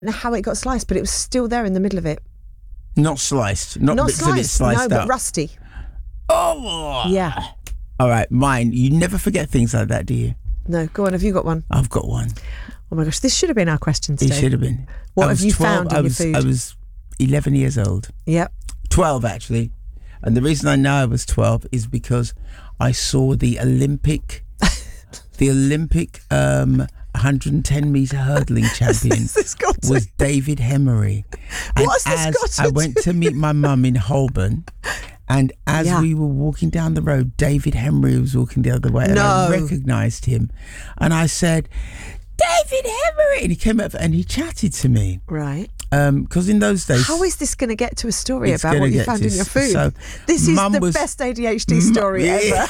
know how it got sliced, but it was still there in the middle of it. Not sliced. Not bits sliced. of it sliced no, out. but rusty. Oh! Yeah. All right, mine. You never forget things like that, do you? No, go on. Have you got one? I've got one. Oh my gosh, this should have been our question today. It should have been. What have you found in your food? I was 11 years old. Yep. 12, actually. And the reason I know I was 12 is because I saw the Olympic 110 metre hurdling champion was David Hemery. And What's this got to I went to meet my mum in Holborn, and as we were walking down the road, David Hemery was walking the other way, and I recognised him. And I said, David Hemery! And he came up and he chatted to me. Right. Because in those days... How is this going to get to a story about what you found in your food? So this is the best ADHD story ever.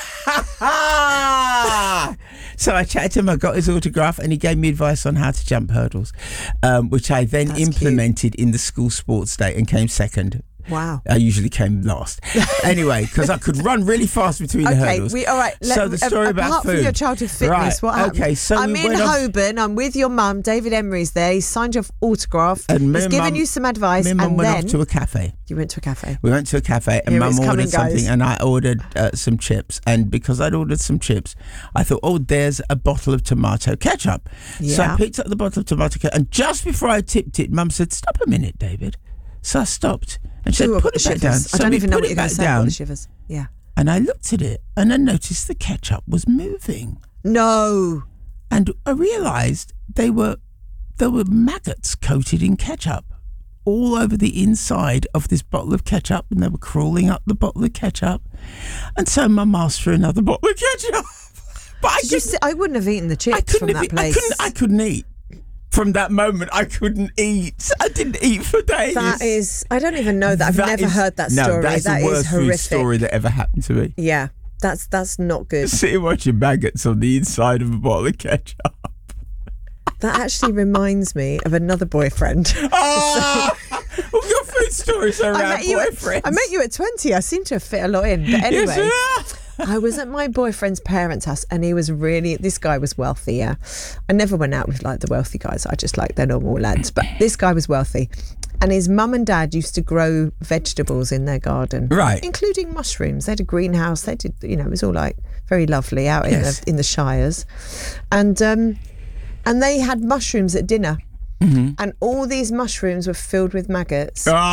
So I chatted to him, I got his autograph, and he gave me advice on how to jump hurdles, which I then implemented in the school sports day and came second. Wow. I usually came last. Anyway, because I could run really fast between the hurdles. All right. So the story about apart food. from your childhood fitness, what happened? Okay, so I'm in Holborn. I'm with your mum. David Emery's there. He's signed your autograph. And he's given you some advice. Me and Mum went off to a cafe. You went to a cafe. We went to a cafe, and Mum ordered something, and I ordered some chips. And because I'd ordered some chips, I thought, oh, there's a bottle of tomato ketchup. Yeah. So I picked up the bottle of tomato ketchup, and just before I tipped it, Mum said, "Stop a minute, David." So I stopped. And she said, put it back down. I don't even know what you're going to say. I've got the shivers. Yeah. And I looked at it and I noticed the ketchup was moving. No. And I realised there were maggots coated in ketchup all over the inside of this bottle of ketchup, and they were crawling up the bottle of ketchup. And so Mum asked for another bottle of ketchup. But I wouldn't have eaten the chips from that place. I couldn't eat. From that moment, I couldn't eat. I didn't eat for days. That is, I don't even know that. I've never heard that story. No, that's the worst horrific food story that ever happened to me. Yeah, that's not good. Sitting watching maggots on the inside of a bottle of ketchup. That actually reminds me of another boyfriend. Oh, all your food stories are around boyfriends. I met you at 20. I seem to have fit a lot in. But anyway. Yes, I was at my boyfriend's parents' house, and this guy was wealthy, yeah. I never went out with like the wealthy guys. I just like the normal lads. But this guy was wealthy, and his mum and dad used to grow vegetables in their garden. Right. Including mushrooms. They had a greenhouse. They did, it was all like very lovely out in the shires. And they had mushrooms at dinner. Mm-hmm. And all these mushrooms were filled with maggots. They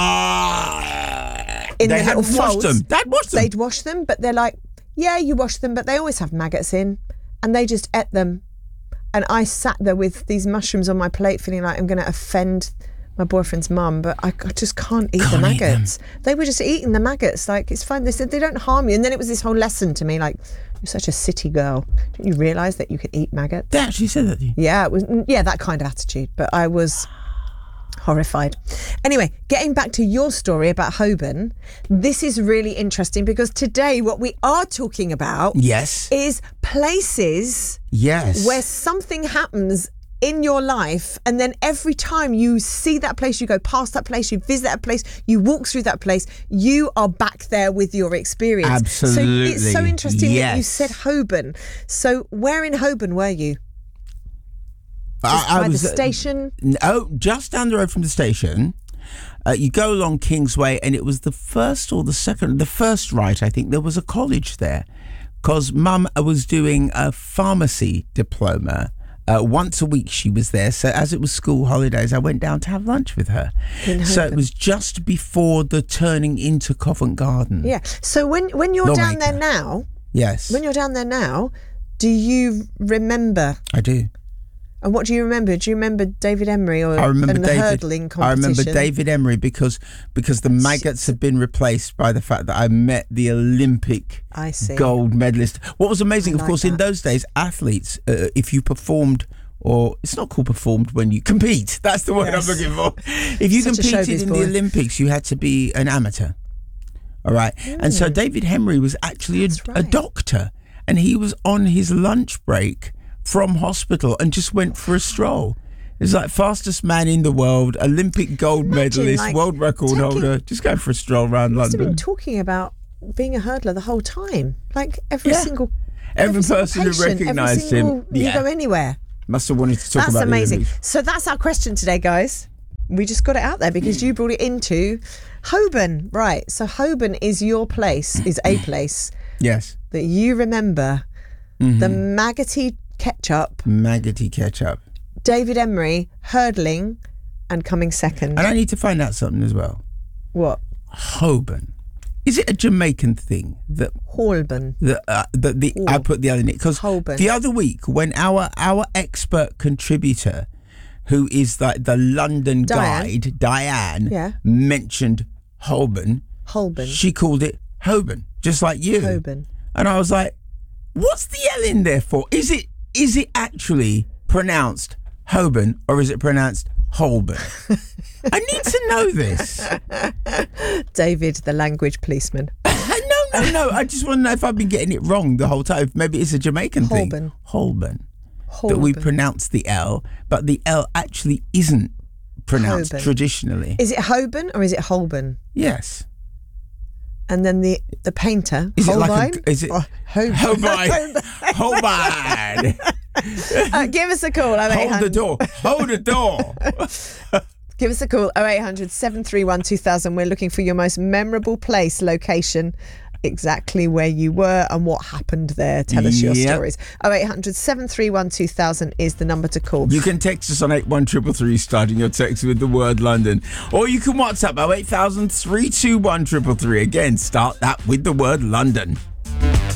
had washed them. They'd wash them, but they're like, yeah, you wash them, but they always have maggots in, and they just ate them. And I sat there with these mushrooms on my plate feeling like I'm going to offend my boyfriend's mum, but I just can't eat the maggots. They were just eating the maggots. Like, it's fine. They said they don't harm you. And then it was this whole lesson to me, like, you're such a city girl. Didn't you realise that you could eat maggots? They actually said that to you? Yeah, it was, that kind of attitude. But I was horrified. Anyway, getting back to your story about Holborn, this is really interesting because today what we are talking about is places where something happens in your life, and then every time you see that place, you go past that place, you visit that place, you walk through that place, you are back there with your experience. Absolutely. So it's so interesting that you said Holborn. So where in Holborn were you? By the station? Just down the road from the station. You go along Kingsway, and it was the first right, I think. There was a college there because Mum was doing a pharmacy diploma. Once a week she was there. So as it was school holidays, I went down to have lunch with her. So it was just before the turning into Covent Garden. Yeah. So when you're down there now... Yes. When you're down there now, do you remember... I do. And what do you remember? Do you remember David Emery the hurdling competition? I remember David Emery because the maggots have been replaced by the fact that I met the Olympic gold medalist. What was amazing, of course, in those days, athletes, if you performed, or it's not called performed when you compete. That's the word I'm looking for. If you competed in the Olympics, you had to be an amateur. All right. And so David Emery was actually a doctor, and he was on his lunch break from hospital and just went for a stroll. It's like fastest man in the world, Olympic gold medalist, world record holder, just going for a stroll around London. Must have been talking about being a hurdler the whole time. Like every person who recognised him. You go anywhere. Must have wanted to talk about That's amazing. The Olympics. So that's our question today, guys. We just got it out there because you brought it into Holborn. Right. So Holborn is a place Yes. that you remember. Mm-hmm. The Maggoty ketchup. David Emery hurdling and coming second. And I need to find out something as well. What? Holborn. Is it a Jamaican thing that Holborn? I put the other in it because the other week when our expert contributor, who is like the London guide, Diane, mentioned Holborn. She called it Holborn, just like you. Holborn. And I was like, what's the L in there for? Is it actually pronounced Holborn or is it pronounced Holborn? I need to know this. David, the language policeman. No. I just want to know if I've been getting it wrong the whole time. Maybe it's a Jamaican thing. Holborn. That we pronounce the L, but the L actually isn't pronounced traditionally. Is it Holborn or is it Holborn? Yes. And then the painter, is Holbein? It like is it Holbein? Give us a call. Hold the door. Give us a call, 0800 731 2000. We're looking for your most memorable place, location, exactly where you were and what happened there. Tell us your stories. 0800 731 2000 is the number to call. You can text us on 81333 starting your text with the word London, or you can WhatsApp 08000 321 333. Again, start that with the word London.